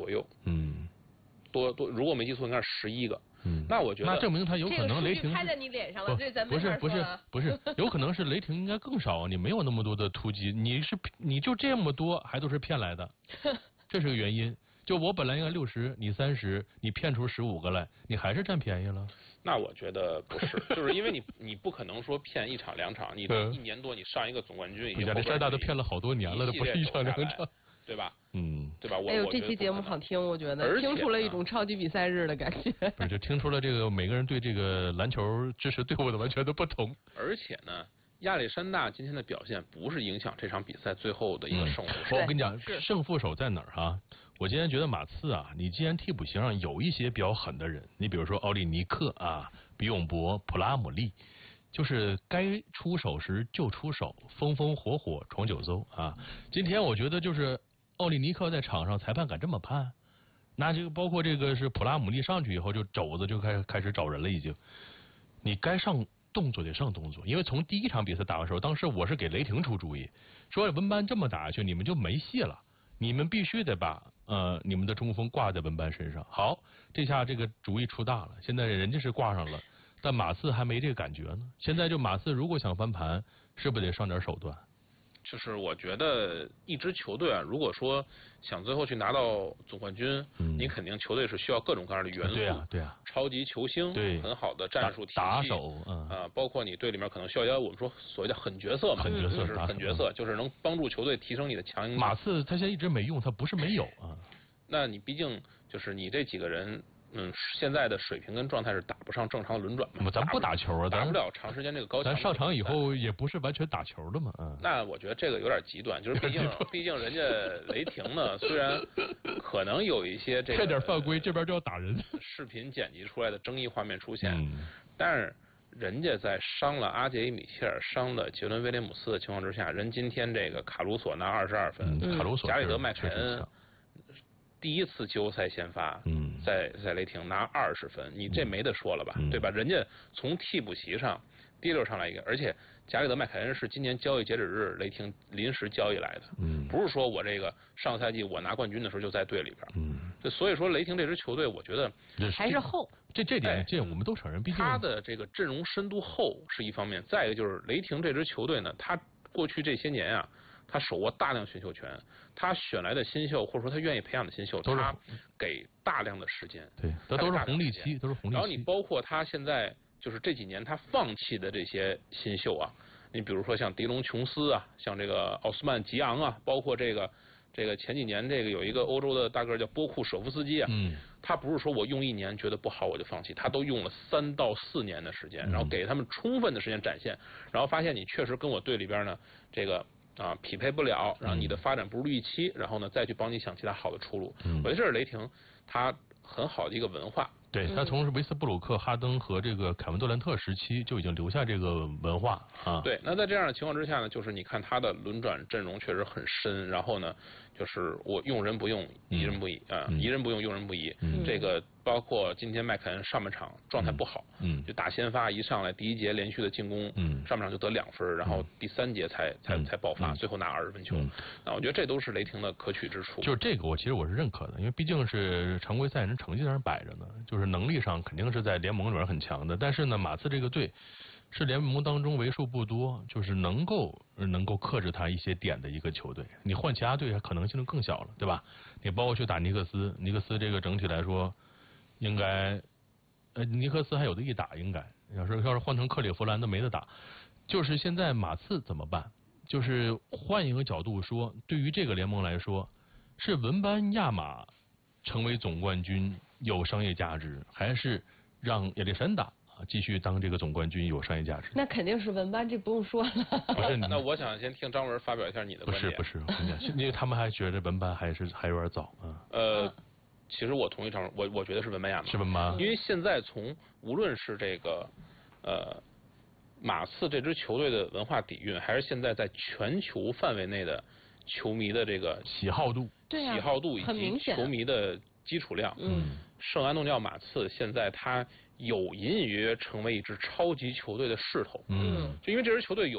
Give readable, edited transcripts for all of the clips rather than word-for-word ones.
左右。如果我没记错，应该是11个。那我觉得那证明他有可能雷霆拍在你脸上了，这咱没法说了。 不是，有可能是雷霆应该更少，你没有那么多的突击，你就这么多，还都是骗来的，这是个原因。就我本来应该60，你30，你骗出15个来，你还是占便宜了。 那我觉得不是，就是因为你不可能说骗1场2场，你1年多你上一个总冠军， 亚历山大都骗了好多年了，都不是1场2场， 对吧？ 对吧？ 哎呦，这期节目好听，我觉得听出了一种超级比赛日的感觉。 不是，就听出了这个每个人对这个篮球支持队伍的完全都不同。 而且呢，亚历山大今天的表现不是影响这场比赛最后的一个胜负。 我跟你讲，胜负手在哪儿哈？我今天觉得马刺啊，你既然替补席上有一些比较狠的人，你比如说奥利尼克啊、比永博、普拉姆利，就是该出手时就出手，风风火火闯9州啊。今天我觉得就是奥利尼克在场上，裁判敢这么判，那这个包括这个是普拉姆利上去以后，就肘子就开始找人了，已经。你该上动作得上动作，因为从第一场比赛打完时候，当时我是给雷霆出主意，说文班这么打下去，你们就没戏了。你们必须得把你们的中锋挂在文班身上。好，这下这个主意出大了，现在人家是挂上了，但马刺还没这个感觉呢。现在就马刺如果想翻盘，是不是得上点手段？ 就是我觉得一支球队啊，如果说想最后去拿到总冠军，你肯定球队是需要各种各样的元素， 对啊， 超级球星，很好的战术体系， 打手， 包括你队里面可能需要我们说所谓的狠角色嘛，就是狠角色，就是能帮助球队提升你的强硬。 马刺他现在一直没用，他不是没有啊。 那你毕竟就是你这几个人。现在的水平跟状态是打不上正常的轮转嘛？ 咱不打球啊， 打不了长时间这个高强。 咱上场以后也不是完全打球的嘛。 那我觉得这个有点极端，就是毕竟人家雷霆呢，虽然可能有一些这个欠点犯规，这边就要打人。 视频剪辑出来的争议画面出现，但是人家在伤了阿杰伊米切尔、伤了杰伦威廉姆斯的情况之下，人今天这个卡鲁索拿22分， 卡鲁索加里德麦凯恩。第一次季后赛先发，在雷霆拿20分，你这没得说了吧，对吧？人家从替补席上提溜上来一个，而且加里德麦凯恩是今年交易截止日雷霆临时交易来的，不是说我这个上赛季我拿冠军的时候就在队里边，所以说雷霆这支球队，我觉得还是厚， 这点我们都承认，毕竟他的这个阵容深度厚是一方面，再一个就是雷霆这支球队呢，他过去这些年啊。他手握大量选秀权，他选来的新秀或者说他愿意培养的新秀，他给大量的时间， 对，都是红利期， 然后你包括他现在就是这几年他放弃的这些新秀啊，你比如说像迪隆琼斯啊，像这个奥斯曼吉昂啊，包括这个前几年这个有一个欧洲的大个叫波库舍夫斯基啊，他不是说我用1年觉得不好我就放弃，他都用了3到4年的时间，然后给他们充分的时间展现，然后发现你确实跟我队里边呢这个。匹配不了，然后你的发展不如预期，然后呢再去帮你想其他好的出路。我觉得这是雷霆他很好的一个文化。 对，他从维斯布鲁克、哈登和这个凯文杜兰特时期就已经留下这个文化啊。 对，那在这样的情况之下呢，就是你看他的轮转阵容确实很深，然后呢，就是我用人不用，疑人不疑啊，疑人不用，用人不疑。这个包括今天麦凯恩上半场状态不好，就打先发一上来第1节连续的进攻，上半场就得2分，然后第3节才爆发，最后拿20分球。那我觉得这都是雷霆的可取之处。 就是这个，其实我是认可的，因为毕竟是常规赛人成绩在那摆着呢，就是能力上肯定是在联盟里边很强的。但是呢，马刺这个队是联盟当中为数不多就是能够克制他一些点的一个球队。你换其他队可能性就更小了，对吧？你包括去打尼克斯这个整体来说。应该，尼克斯还有的一打，应该要是换成克利夫兰都没得打。就是现在马刺怎么办？就是换一个角度说，对于这个联盟来说，是文班亚马成为总冠军有商业价值，还是让亚历山大继续当这个总冠军有商业价值？ 那肯定是文班，这不用说了。 不是， 那我想先听张文发表一下你的观点。 不是，因为他们还觉得文班还有点早啊。 其实我同意张文，我觉得是文班亚马， 是文班， 因为现在无论是这个马刺这支球队的文化底蕴，还是现在在全球范围内的球迷的这个喜好度以及球迷的基础量，圣安东尼奥马刺现在他有隐隐约约成为一支超级球队的势头，就因为这支球队有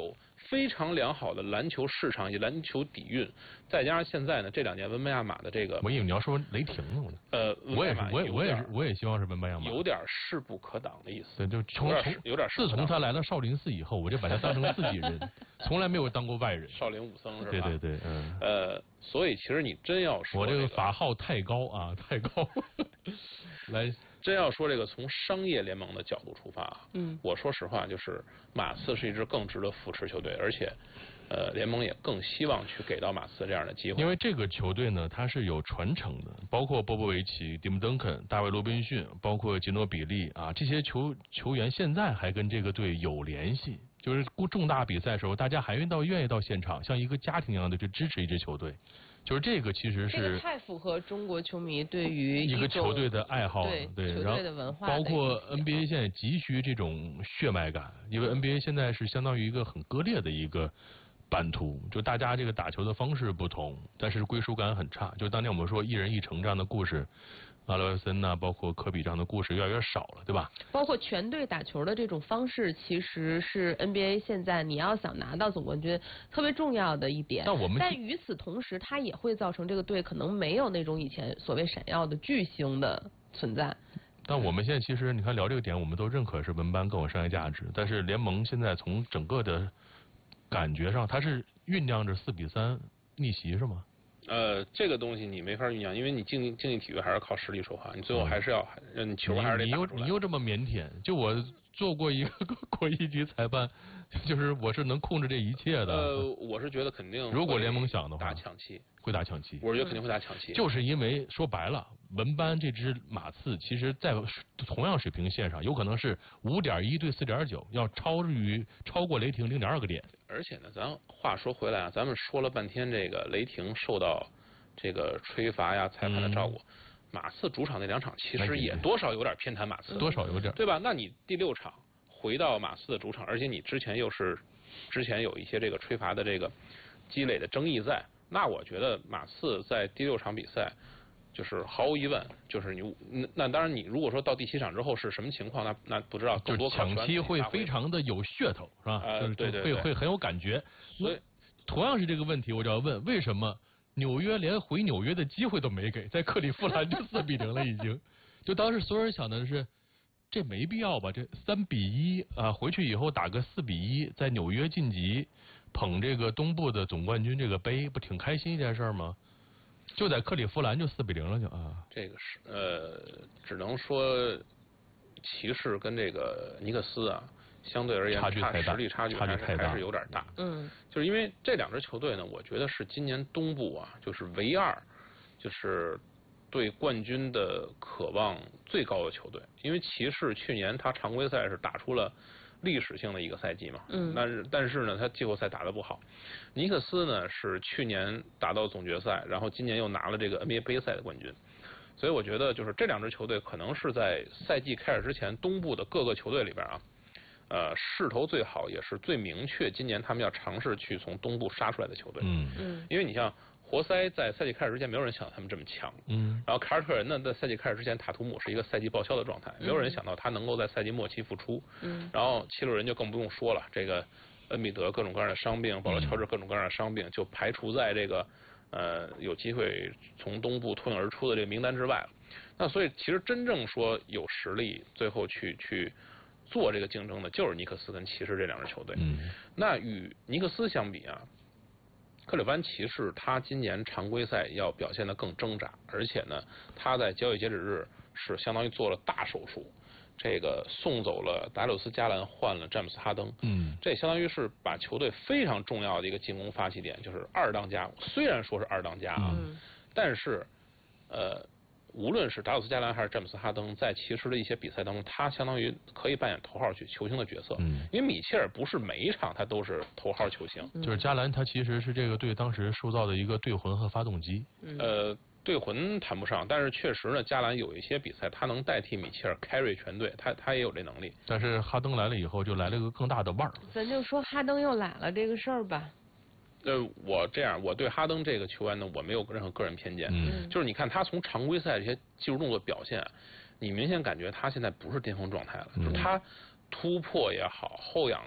非常良好的篮球市场以及篮球底蕴，再加上现在呢这2年文班亚马的这个， 我以为你要说雷霆呢。我也希望是文班亚马， 有点势不可挡的意思。 对，就有点自从他来了少林寺以后，我就把他当成自己人，从来没有当过外人。 少林武僧是吧？ 对， 所以其实你真要说， 我这个法号太高啊，太高。来， 真要说这个从商业联盟的角度出发啊，我说实话，就是马刺是一支更值得扶持球队，而且，联盟也更希望去给到马刺这样的机会。 因为这个球队呢，它是有传承的，包括波波维奇、蒂姆·邓肯、大卫·罗宾逊，包括吉诺比利啊，这些球员现在还跟这个队有联系。就是重大比赛的时候，大家还愿意到现场，像一个家庭一样的去支持一支球队。就是这个其实是这个太符合中国球迷对于一个球队的爱好了，对， 球队的文化， 包括 NBA 现在急需这种血脉感，因为 NBA 现在是相当于一个很割裂的一个版图，就大家这个打球的方式不同，但是归属感很差。就当年我们说一人一城这样的故事，阿罗森呐，包括科比这样的故事越来越少了，对吧？ 包括全队打球的这种方式，其实是 NBA 现在你要想拿到总冠军特别重要的一点。但与此同时，它也会造成这个队可能没有那种以前所谓闪耀的巨星的存在。 但我们现在其实你看聊这个点，我们都认可是文班更有商业价值，但是联盟现在从整个的感觉上，它是酝酿着4-3逆袭是吗？ 这个东西你没法酝酿，因为你竞技体育还是靠实力说话，你最后还是要你球还是得打出来。 你又这么腼腆，就我做过一个国1级裁判，就是我是能控制这一切的。 我是觉得肯定， 如果联盟想的话， 打抢七会打抢七， 我是觉得肯定会打抢七。 就是因为说白了，文班这支马刺其实在同样水平线上，有可能是5.1对4.9，要超过雷霆0.2个点。 而且呢，咱话说回来啊，咱们说了半天这个雷霆受到这个吹罚呀、裁判的照顾，马刺主场那2场其实也多少有点偏袒马刺， 多少有点， 对吧？那你第6场回到马刺的主场，而且你之前有一些这个吹罚的这个积累的争议在，那我觉得马刺在第6场比赛，就是毫无疑问，就是那当然你如果说到第7场之后是什么情况，那不知道，更多抢七会非常的有噱头，是吧？ 对， 会很有感觉。所以同样是这个问题，我就要问，为什么纽约连回纽约的机会都没给，在克利夫兰就4-0了已经？就当时所有人想的是，这没必要吧？这3-1啊，回去以后打个4-1，在纽约晋级，捧这个东部的总冠军这个杯，不挺开心一件事吗？就在克利夫兰就4-0了就啊。 这个是只能说骑士跟这个尼克斯啊，相对而言实力差距还是有点大。就是因为这2支球队呢，我觉得是今年东部啊，就是唯2，就是对冠军的渴望最高的球队。因为骑士去年他常规赛是打出了历史性的一个赛季嘛，但是呢，他季后赛打得不好。尼克斯呢是去年打到总决赛，然后今年又拿了这个 NBA 杯赛的冠军。所以我觉得就是这2支球队可能是在赛季开始之前，东部的各个球队里边啊，势头最好也是最明确，今年他们要尝试去从东部杀出来的球队。因为你像活塞在赛季开始之前，没有人想到他们这么强。然后凯尔特人呢，在赛季开始之前，塔图姆是一个赛季报销的状态，没有人想到他能够在赛季末期复出。然后七六人就更不用说了，这个恩比德各种各样的伤病，保罗乔治各种各样的伤病，就排除在这个有机会从东部脱颖而出的这个名单之外了。那所以其实真正说有实力最后去做这个竞争的，就是尼克斯跟骑士这2支球队。那与尼克斯相比啊，克利夫兰骑士他今年常规赛要表现得更挣扎，而且呢，他在交易截止日是相当于做了大手术，这个送走了达柳斯加兰，换了詹姆斯哈登。这相当于是把球队非常重要的一个进攻发起点，就是2当家。虽然说是2当家啊，但是无论是达柳斯加兰还是詹姆斯哈登，在骑士的一些比赛当中，他相当于可以扮演头号球星的角色。因为米切尔不是每一场他都是头号球星。 就是加兰他其实是这个队当时塑造的一个队魂和发动机。 队魂谈不上，但是确实呢，加兰有一些比赛他能代替米切尔 carry 全队，他也有这能力。 但是哈登来了以后，就来了个更大的腕儿。 咱就说哈登又来了这个事儿吧。 我对哈登这个球员呢，我没有任何个人偏见。就是你看他从常规赛这些技术动作表现，你明显感觉他现在不是巅峰状态了。就是他突破也好，后仰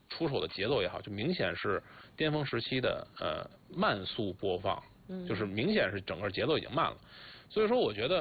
出手的节奏也好，就明显是巅峰时期的慢速播放，就是明显是整个节奏已经慢了。所以说，我觉得